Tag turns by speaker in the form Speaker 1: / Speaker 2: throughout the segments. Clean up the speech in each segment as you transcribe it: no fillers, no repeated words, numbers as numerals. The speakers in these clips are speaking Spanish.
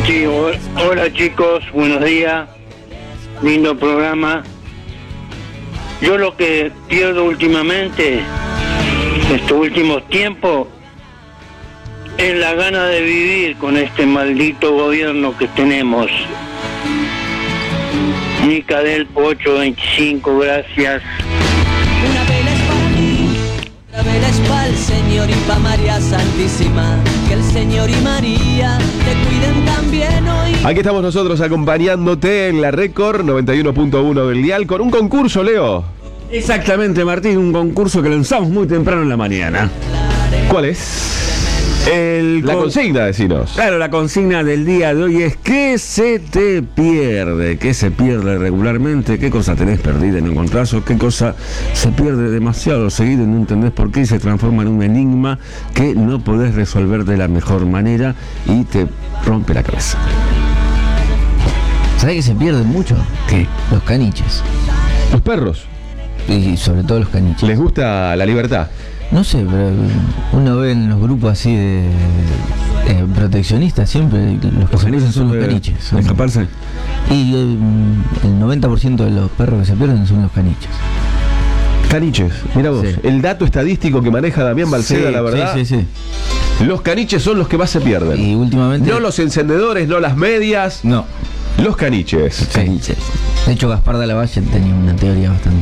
Speaker 1: Sí, hola chicos, buenos días, lindo programa. Yo lo que pierdo últimamente, estos últimos tiempos, es la gana de vivir con este maldito gobierno que tenemos. Nicadel 825, gracias.
Speaker 2: Una vela es para mí, otra vela es para el Señor y para María Santísima. Que el Señor y María te cuiden también hoy.
Speaker 3: Aquí estamos nosotros acompañándote en la Récord 91.1 del dial con un concurso, Leo.
Speaker 4: Exactamente, Martín, un concurso que lanzamos muy temprano en la mañana.
Speaker 3: ¿Cuál es? La consigna, decinos.
Speaker 4: Claro, la consigna del día de hoy es ¿qué se te pierde? ¿Qué se pierde regularmente? ¿Qué cosa tenés perdida en un contrazo? ¿Qué cosa se pierde demasiado seguido y no entendés por qué y se transforma en un enigma que no podés resolver de la mejor manera y te rompe la cabeza?
Speaker 5: ¿Sabés que se pierden mucho?
Speaker 4: ¿Qué?
Speaker 5: Los caniches.
Speaker 3: Los perros.
Speaker 5: Y sobre todo los caniches.
Speaker 3: ¿Les gusta la libertad?
Speaker 5: No sé, pero uno ve en los grupos así de proteccionistas siempre los que se pierden son los caniches.
Speaker 4: ¿De escaparse?
Speaker 5: Y el 90% de los perros que se pierden son los caniches.
Speaker 3: Caniches, mira vos,
Speaker 5: Sí.
Speaker 3: el dato estadístico que maneja Damián Balceda, la verdad.
Speaker 5: Sí.
Speaker 3: Los caniches son los que más se pierden.
Speaker 5: Y últimamente...
Speaker 3: No los encendedores, no las medias,
Speaker 5: No,
Speaker 3: los caniches.
Speaker 5: caniches. De hecho, Gaspar de la Valle tenía una teoría bastante...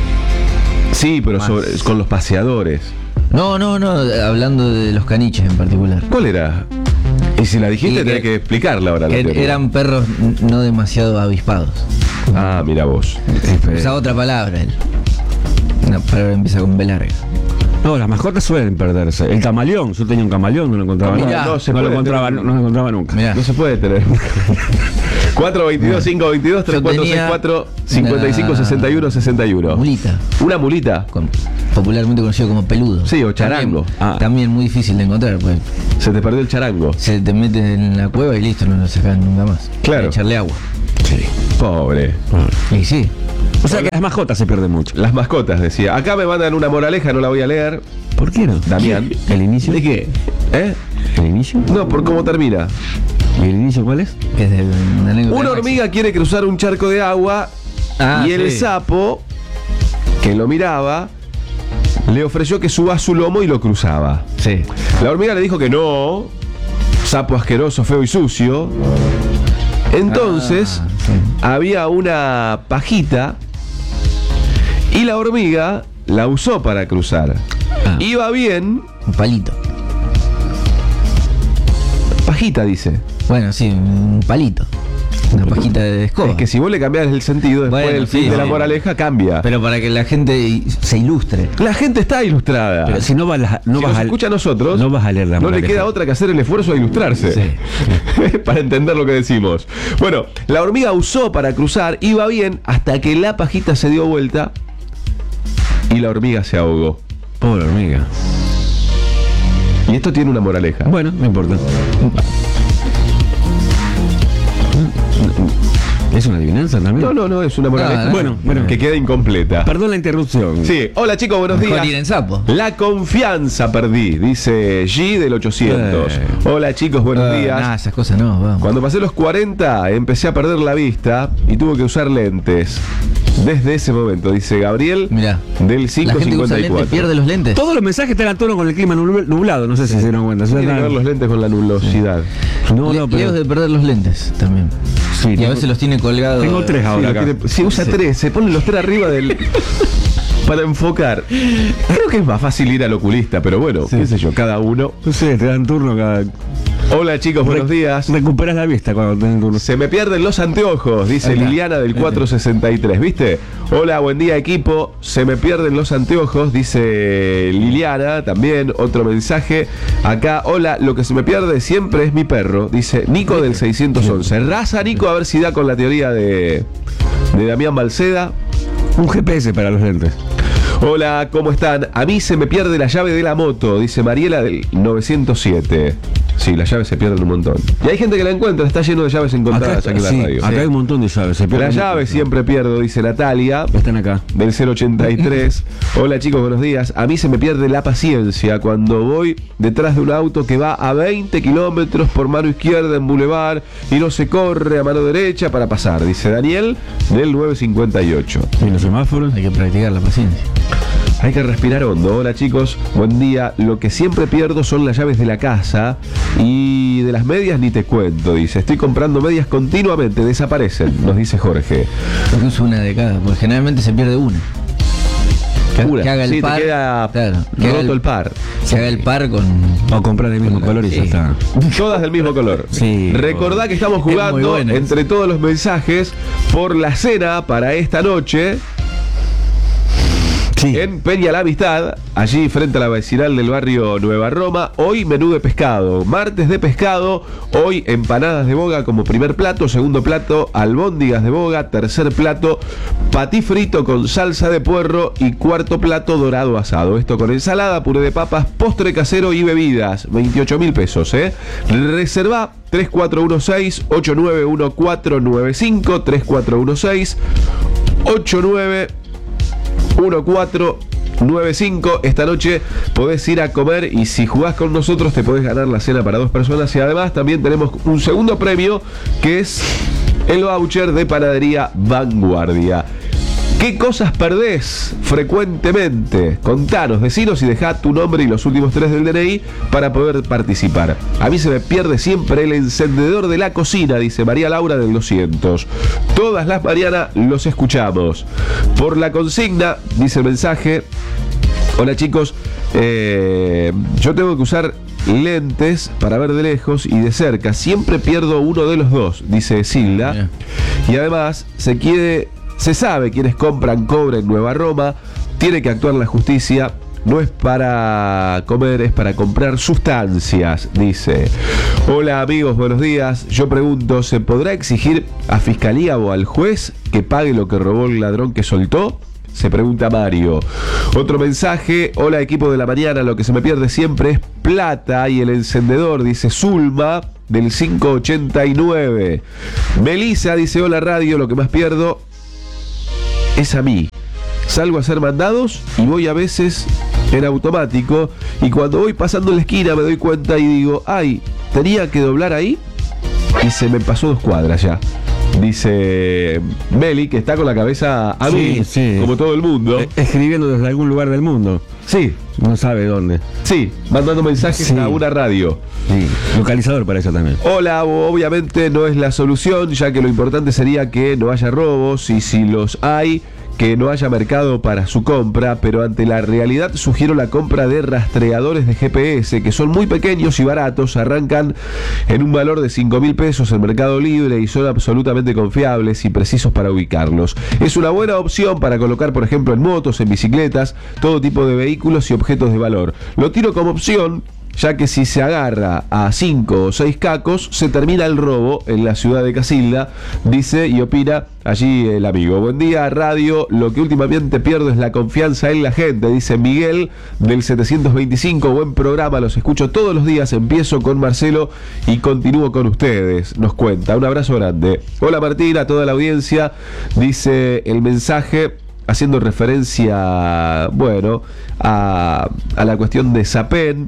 Speaker 3: Sí, pero con los paseadores.
Speaker 5: No, hablando de los caniches en particular.
Speaker 3: ¿Cuál era? Y si la dijiste, tenés que explicarla ahora.
Speaker 5: Eran perros no demasiado avispados.
Speaker 3: Ah, mira vos.
Speaker 5: Usa otra palabra él. Una palabra que empieza con B larga.
Speaker 4: No, las mascotas suelen perderse. El camaleón, yo tenía un camaleón, no lo encontraba
Speaker 5: Mirá,
Speaker 4: nunca.
Speaker 3: no
Speaker 4: lo encontraba nunca.
Speaker 5: Mirá.
Speaker 3: No se puede tener. 422 522 3464 55 61 61.
Speaker 5: Mulita.
Speaker 3: Una mulita.
Speaker 5: Popularmente conocido como peludo.
Speaker 3: Sí, o charango.
Speaker 5: También muy difícil de encontrar, pues
Speaker 3: Se te perdió el charango.
Speaker 5: se te mete en la cueva y listo, no lo sacan nunca más.
Speaker 3: Claro.
Speaker 5: Hay que echarle agua.
Speaker 3: Sí. Pobre.
Speaker 5: Y sí.
Speaker 4: O sea que las mascotas se pierden mucho.
Speaker 3: Las mascotas, decía. Acá me mandan una moraleja, no la voy a leer.
Speaker 4: ¿Por qué no?
Speaker 3: Damián.
Speaker 4: ¿El inicio?
Speaker 3: ¿De qué? ¿Eh?
Speaker 4: ¿El inicio?
Speaker 3: No, por cómo termina.
Speaker 4: ¿Y el inicio cuál es?
Speaker 5: Que es de una anécdota
Speaker 3: Una
Speaker 5: de Maxi.
Speaker 3: hormiga quiere cruzar un charco de agua y el
Speaker 5: sí.
Speaker 3: sapo, que lo miraba, le ofreció que suba a su lomo y lo cruzaba.
Speaker 5: Sí.
Speaker 3: La hormiga le dijo que no, sapo asqueroso, feo y sucio. Entonces,
Speaker 5: Sí.
Speaker 3: había una pajita y la hormiga la usó para cruzar. Iba bien,
Speaker 5: Un palito.
Speaker 3: pajita dice.
Speaker 5: Bueno, sí, un palito. Una pajita de escoba.
Speaker 3: Es que si vos le cambiás el sentido después
Speaker 5: Bueno,
Speaker 3: del
Speaker 5: sí,
Speaker 3: fin de la
Speaker 5: sí.
Speaker 3: moraleja, cambia.
Speaker 5: Pero para que la gente se ilustre.
Speaker 3: La gente está ilustrada.
Speaker 4: Pero si no vas a,
Speaker 3: Si nos escucha a nosotros,
Speaker 4: no vas a leer la
Speaker 3: no le
Speaker 4: moraleja.
Speaker 3: queda otra que hacer el esfuerzo de ilustrarse.
Speaker 5: Sí.
Speaker 3: Para entender lo que decimos. Bueno, la hormiga usó para cruzar, iba bien, hasta que la pajita se dio vuelta y la hormiga se ahogó.
Speaker 4: Pobre hormiga.
Speaker 3: Y esto tiene una moraleja.
Speaker 4: Bueno, no importa. ¿Es una adivinanza también?
Speaker 3: No, es una moraleja.
Speaker 5: No.
Speaker 4: Bueno.
Speaker 3: Que queda incompleta.
Speaker 4: Perdón la interrupción.
Speaker 3: Sí, hola chicos, buenos
Speaker 5: Mejor
Speaker 3: días.
Speaker 5: ir en sapo.
Speaker 3: La confianza perdí, dice G del 800. Hola chicos, buenos días.
Speaker 5: Nah, esas cosas no, vamos.
Speaker 3: Cuando pasé los 40 empecé a perder la vista y tuve que usar lentes. Desde ese momento, dice Gabriel,
Speaker 5: Mirá.
Speaker 3: del
Speaker 5: La gente que usa
Speaker 3: 554.
Speaker 5: lentes pierde los lentes.
Speaker 4: Todos los mensajes están a tono con el clima nublado, no sé si se dieron cuenta.
Speaker 3: Tiene que ver los lentes con la nulosidad.
Speaker 4: No,
Speaker 5: Lejos
Speaker 4: pero...
Speaker 5: de perder los lentes también.
Speaker 4: Sí,
Speaker 5: Y a
Speaker 4: tengo-
Speaker 5: veces los tiene colgados.
Speaker 4: Tengo 3 ahora acá.
Speaker 3: Si usa
Speaker 5: Sí.
Speaker 3: 3, se ponen los 3 arriba del... para enfocar. Creo que es más fácil ir al oculista, pero bueno, qué sé yo, cada uno.
Speaker 4: No sé, te dan turno cada...
Speaker 3: Hola chicos, buenos días.
Speaker 4: Recuperas la vista cuando tenés turno.
Speaker 3: Se me pierden los anteojos, dice
Speaker 5: Ahí está.
Speaker 3: Liliana del 463, ¿viste? Hola, buen día equipo. Se me pierden los anteojos, dice Liliana, también otro mensaje. Acá, hola, lo que se me pierde siempre es mi perro, dice Nico del 611. Raza Nico, a ver si da con la teoría de Damián Balceda.
Speaker 4: Un GPS para los lentes.
Speaker 3: Hola, ¿cómo están? A mí se me pierde la llave de la moto, dice Mariela del 907. Sí, las llaves se pierden un montón. Y hay gente que la encuentra, está lleno de llaves encontradas aquí en la radio.
Speaker 4: Acá hay un montón de llaves.
Speaker 3: Las llaves siempre pierdo, dice Natalia.
Speaker 4: Están acá.
Speaker 3: Del 083. Hola chicos, buenos días. A mí se me pierde la paciencia cuando voy detrás de un auto que va a 20 kilómetros por mano izquierda en Boulevard y no se corre a mano derecha para pasar, dice Daniel del 958.
Speaker 4: ¿Y los semáforos?
Speaker 5: Hay que practicar la paciencia.
Speaker 3: Hay que respirar hondo. Hola chicos, buen día. Lo que siempre pierdo son las llaves de la casa y de las medias ni te cuento, dice. Estoy comprando medias continuamente, desaparecen, nos dice Jorge.
Speaker 5: Porque uso una de cada, porque generalmente se pierde una. Que haga el
Speaker 3: sí,
Speaker 5: par.
Speaker 3: te queda
Speaker 5: Claro,
Speaker 3: roto el par.
Speaker 5: Se haga el par con...
Speaker 4: O comprar del mismo color y ya está.
Speaker 3: Todas del mismo color.
Speaker 4: Sí.
Speaker 3: Recordá que estamos jugando
Speaker 5: bueno,
Speaker 3: entre todos los mensajes por la cena para esta noche.
Speaker 4: Sí.
Speaker 3: En Peña La Amistad, allí frente a la vecinal del barrio Nueva Roma. Hoy menú de pescado, martes de pescado. Hoy empanadas de boga como primer plato, segundo plato albóndigas de boga, tercer plato patí frito con salsa de puerro y cuarto plato dorado asado. Esto con ensalada, puré de papas, postre casero y bebidas. 28.000 pesos, ¿eh? Reserva 3416-891495, 3416-891495. Esta noche podés ir a comer y si jugás con nosotros te podés ganar la cena para 2 personas y además también tenemos un segundo premio que es el voucher de Panadería Vanguardia. ¿Qué cosas perdés frecuentemente? Contanos, decinos y dejá tu nombre y los últimos 3 del DNI para poder participar. A mí se me pierde siempre el encendedor de la cocina, dice María Laura del 200. Todas las mañanas los escuchamos. Por la consigna, dice el mensaje. Hola chicos, yo tengo que usar lentes para ver de lejos y de cerca. Siempre pierdo uno de los dos, dice Silda.
Speaker 5: Bien.
Speaker 3: Y además se sabe quiénes compran cobre en Nueva Roma. Tiene que actuar la justicia. No es para comer, es para comprar sustancias, dice. Hola amigos, buenos días. Yo pregunto, ¿se podrá exigir a fiscalía o al juez que pague lo que robó el ladrón que soltó? Se pregunta Mario. Otro mensaje. Hola equipo de la mañana, lo que se me pierde siempre es plata y el encendedor, dice Zulma del 589. Melissa dice, hola radio, lo que más pierdo es a mí. Salgo a hacer mandados y voy a veces en automático y cuando voy pasando la esquina me doy cuenta y digo, ay, tenía que doblar ahí y se me pasó 2 cuadras ya. Dice Meli, que está con la cabeza a mí, como todo el mundo.
Speaker 4: Escribiendo desde algún lugar del mundo.
Speaker 3: Sí.
Speaker 4: No sabe dónde.
Speaker 3: Sí, mandando mensajes a una radio.
Speaker 4: Sí, localizador para eso también.
Speaker 3: Hola, obviamente no es la solución, ya que lo importante sería que no haya robos y si los hay, que no haya mercado para su compra, pero ante la realidad sugiero la compra de rastreadores de GPS que son muy pequeños y baratos, arrancan en un valor de 5.000 pesos en Mercado Libre y son absolutamente confiables y precisos para ubicarlos. Es una buena opción para colocar, por ejemplo, en motos, en bicicletas, todo tipo de vehículos y objetos de valor. Lo tiro como opción, ya que si se agarra a 5 o 6 cacos, se termina el robo en la ciudad de Casilda, dice y opina allí el amigo. Buen día, radio. Lo que últimamente pierdo es la confianza en la gente, dice Miguel del 725. Buen programa, los escucho todos los días. Empiezo con Marcelo y continúo con ustedes, nos cuenta. Un abrazo grande. Hola Martín, a toda la audiencia, dice el mensaje, haciendo referencia, bueno, a la cuestión de Sapen.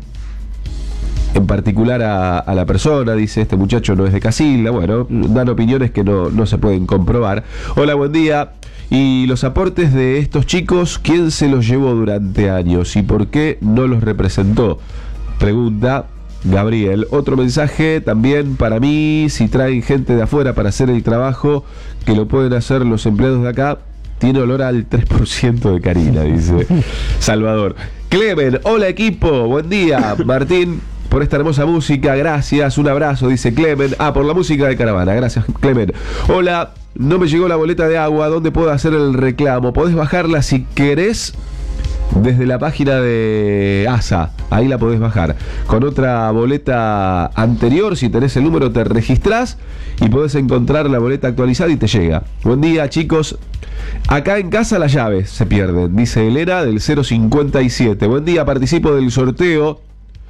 Speaker 3: En particular a la persona, dice, este muchacho no es de Casilda. Bueno, dan opiniones que no se pueden comprobar. Hola, buen día. Y los aportes de estos chicos, ¿quién se los llevó durante años y por qué no los representó? Pregunta Gabriel. Otro mensaje también para mí, si traen gente de afuera para hacer el trabajo que lo pueden hacer los empleados de acá, tiene olor al 3% de Karina, dice Salvador. Clemen, hola equipo, buen día. Martín, por esta hermosa música, gracias, un abrazo, dice Clemen. Por la música de Caravana, gracias Clemen. Hola, no me llegó la boleta de agua, ¿dónde puedo hacer el reclamo? Podés bajarla si querés desde la página de ASA, ahí la podés bajar. Con otra boleta anterior, si tenés el número te registrás y podés encontrar la boleta actualizada y te llega. Buen día chicos. Acá en casa las llaves se pierden, dice Elena del 057. Buen día, participo del sorteo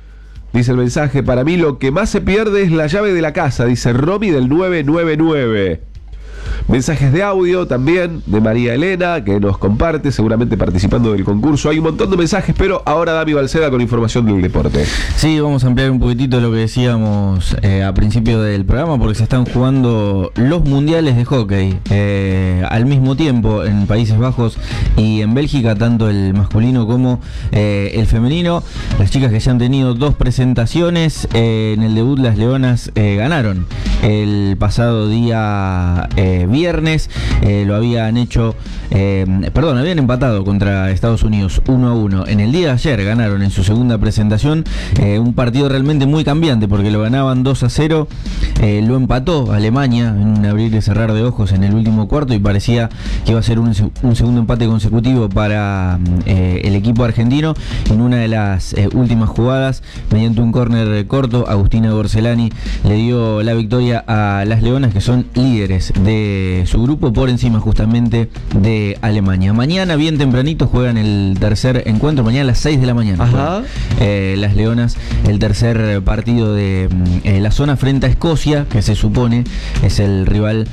Speaker 3: dice el mensaje. Para mí lo que más se pierde es la llave de la casa, dice Romy del 999. Mensajes de audio también de María Elena, que nos comparte, seguramente participando del concurso. Hay un montón de mensajes, pero ahora Dami Balceda con información del deporte.
Speaker 5: Sí, vamos a ampliar un poquitito lo que decíamos a principio del programa, porque se están jugando los mundiales de hockey al mismo tiempo en Países Bajos y en Bélgica, tanto el masculino como el femenino. Las chicas que ya han tenido 2 presentaciones, en el debut las Leonas ganaron el pasado día viernes, lo habían hecho, habían empatado contra Estados Unidos 1-1. En el día de ayer ganaron en su segunda presentación, un partido realmente muy cambiante porque lo ganaban 2-0, lo empató Alemania en un abrir y cerrar de ojos en el último cuarto y parecía que iba a ser un segundo empate consecutivo para el equipo argentino. En una de las últimas jugadas, mediante un córner corto, Agustina Gorcelani le dio la victoria a las Leonas, que son líderes de su grupo por encima justamente de Alemania. Mañana bien tempranito juegan el tercer encuentro, mañana a las 6 de la mañana.
Speaker 3: Ajá.
Speaker 5: Las Leonas, el tercer partido de la zona frente a Escocia, que se supone es el rival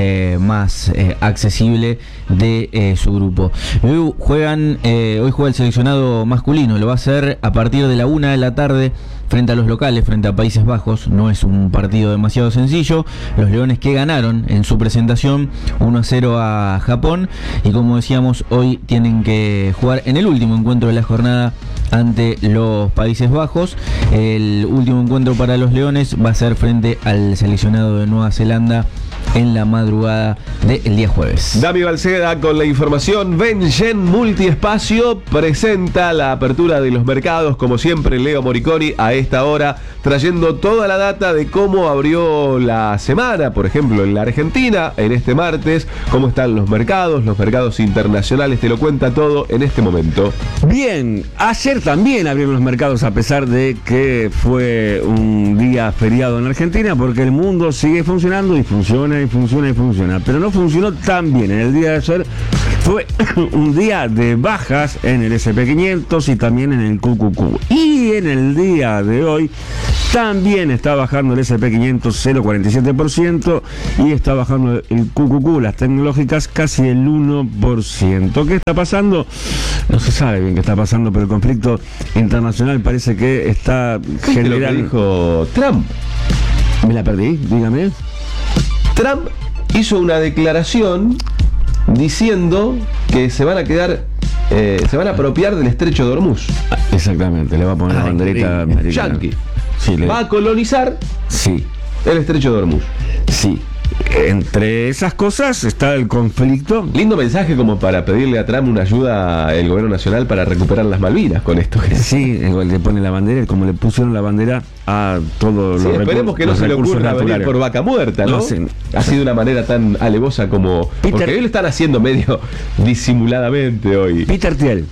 Speaker 5: más accesible de su grupo. Hoy juega el seleccionado masculino, lo va a hacer a partir de la 1 de la tarde frente a los locales, frente a Países Bajos. No es un partido demasiado sencillo. Los Leones que ganaron en su presentación 1-0 a Japón, y como decíamos, hoy tienen que jugar en el último encuentro de la jornada ante los Países Bajos. El último encuentro para los Leones va a ser frente al seleccionado de Nueva Zelanda en la madrugada del día jueves.
Speaker 3: Dami Balceda con la información. Vengen Multiespacio presenta la apertura de los mercados, como siempre Leo Moriconi a esta hora, trayendo toda la data de cómo abrió la semana, por ejemplo en la Argentina, en este martes, cómo están los mercados internacionales, te lo cuenta todo en este momento.
Speaker 4: Bien, ayer también abrieron los mercados, a pesar de que fue un día feriado en Argentina, porque el mundo sigue funcionando y funciona, pero no funcionó tan bien. En el día de ayer fue un día de bajas en el SP500 y también en el QQQ. Y en el día de hoy también está bajando el SP500 0,47% y está bajando el QQQ, las tecnológicas, casi el 1%. ¿Qué está pasando? No se sabe bien qué está pasando, pero el conflicto internacional parece que está generando...
Speaker 3: Lo que dijo Trump.
Speaker 4: Me la perdí, dígame.
Speaker 3: Trump hizo una declaración diciendo que se van a quedar, se van a apropiar del estrecho de Hormuz.
Speaker 4: Exactamente, le va a poner la banderita americana.
Speaker 3: Yankee.
Speaker 4: Sí,
Speaker 3: va a colonizar el estrecho de Hormuz.
Speaker 4: Sí. Entre esas cosas está el conflicto.
Speaker 3: Lindo mensaje como para pedirle a Trump una ayuda al gobierno nacional para recuperar las Malvinas con esto.
Speaker 4: Sí, igual le pone la bandera, como le pusieron la bandera a todos los
Speaker 3: esperemos que no se le ocurra venir por vaca muerta, ¿no? Ha sido una manera tan alevosa como... porque hoy lo están haciendo medio disimuladamente hoy.
Speaker 4: Peter Thiel.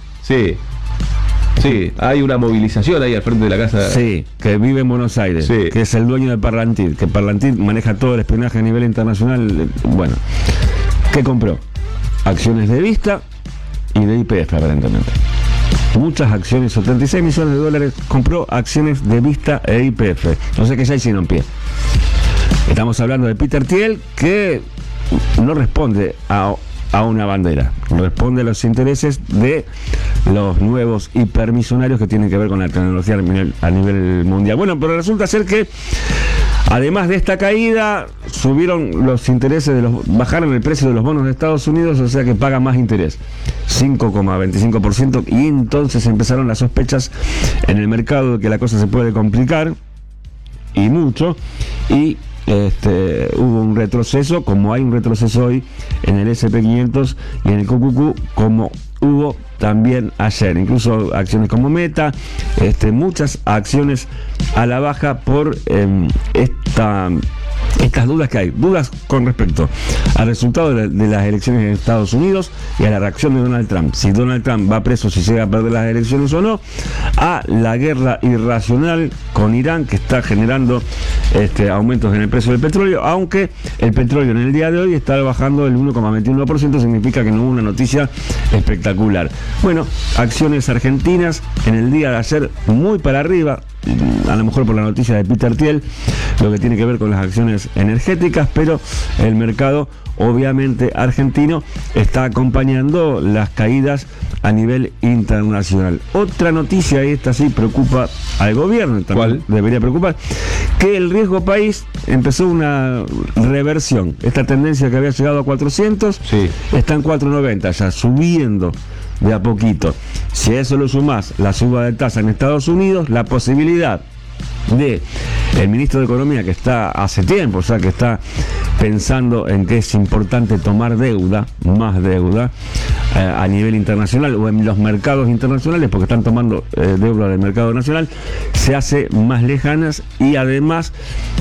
Speaker 3: Sí, hay una movilización ahí al frente de la casa.
Speaker 4: Sí, que vive en Buenos Aires, que es el dueño de Parlantir, que Parlantir maneja todo el espionaje a nivel internacional. Bueno, ¿qué compró? Acciones de Vista y de YPF, aparentemente. Muchas acciones, 76 millones de dólares, compró acciones de Vista e YPF. No sé qué ya hicieron pie. Estamos hablando de Peter Thiel, que no responde a una bandera, responde a los intereses de los nuevos hipermissionarios que tienen que ver con la tecnología a nivel mundial. Bueno, pero resulta ser que además de esta caída, subieron los intereses bajaron el precio de los bonos de Estados Unidos, o sea que pagan más interés, 5,25%, y entonces empezaron las sospechas en el mercado de que la cosa se puede complicar, y mucho, y hubo un retroceso, como hay un retroceso hoy en el SP500 y en el QQQ, como hubo también ayer. Incluso acciones como Meta, muchas acciones a la baja por estas dudas que hay, dudas con respecto al resultado de las elecciones en Estados Unidos y a la reacción de Donald Trump, si Donald Trump va preso, si llega a perder las elecciones o no, a la guerra irracional con Irán, que está generando aumentos en el precio del petróleo, aunque el petróleo en el día de hoy está bajando el 1,21%, significa que no hubo una noticia espectacular. Bueno, acciones argentinas en el día de ayer muy para arriba, a lo mejor por la noticia de Peter Thiel, lo que tiene que ver con las acciones energéticas, pero el mercado obviamente argentino está acompañando las caídas a nivel internacional. Otra noticia, y esta sí preocupa al gobierno, también debería preocupar, que el riesgo país empezó una reversión. Esta tendencia que había llegado a 400, está en 490, ya subiendo de a poquito. Si a eso lo sumás la suba de tasa en Estados Unidos, la posibilidad de el ministro de Economía, que está hace tiempo, o sea, que está pensando en que es importante tomar deuda, más deuda, a nivel internacional o en los mercados internacionales, porque están tomando deuda del mercado nacional, se hace más lejanas y además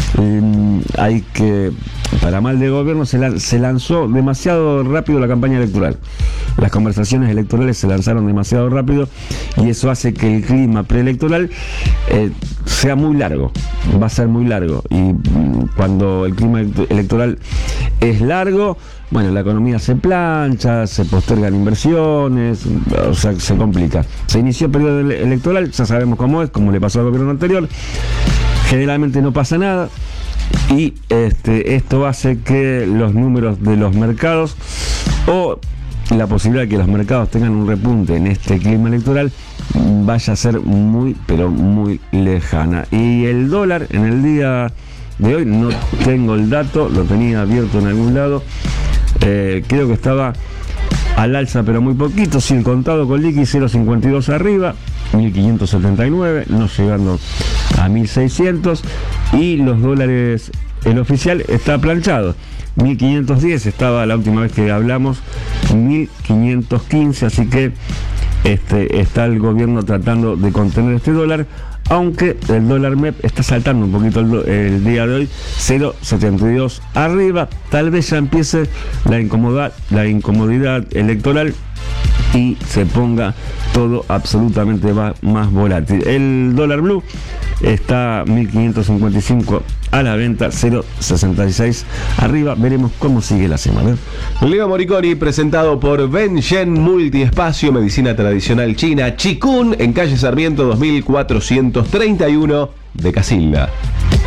Speaker 4: hay que, para mal de gobierno, se lanzó demasiado rápido la campaña electoral. Las conversaciones electorales se lanzaron demasiado rápido y eso hace que el clima preelectoral sea muy largo, va a ser muy largo, y cuando el clima electoral es largo, bueno, la economía se plancha, se postergan inversiones, o sea, se complica. Se inició el periodo electoral, ya sabemos cómo es, como le pasó al gobierno anterior, generalmente no pasa nada, y esto hace que los números de los mercados, o la posibilidad de que los mercados tengan un repunte en este clima electoral, vaya a ser muy, pero muy lejana. Y el dólar en el día de hoy, no tengo el dato, lo tenía abierto en algún lado, creo que estaba al alza, pero muy poquito, sin contado con liqui 0,52 arriba, 1.579, no llegando a 1.600, y los dólares, el oficial está planchado, 1.510 estaba la última vez que hablamos, 1.515, así que está el gobierno tratando de contener este dólar, aunque el dólar MEP está saltando un poquito el día de hoy, 0,72 arriba. Tal vez ya empiece la incomodidad electoral y se ponga todo absolutamente más volátil. El dólar blue está 1.555 a la venta, 0,66 arriba. Veremos cómo sigue la semana.
Speaker 3: Leo Moriconi, presentado por Benshen Multiespacio, medicina tradicional china, Chikun, en calle Sarmiento 2431 de Casilda.